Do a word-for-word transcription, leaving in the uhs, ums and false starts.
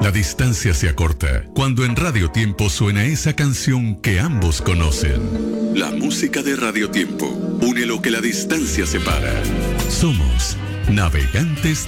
La distancia se acorta cuando en Radio Tiempo suena esa canción que ambos conocen. La música de Radio Tiempo une lo que la distancia separa. Somos navegantes